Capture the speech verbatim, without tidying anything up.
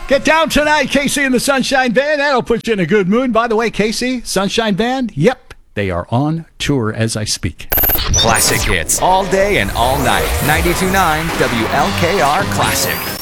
Get down tonight, K C and the Sunshine Band. That'll put you in a good mood. By the way, K C, Sunshine Band, yep, they are on tour as I speak. Classic hits all day and all night. ninety-two point nine W L K R Classic.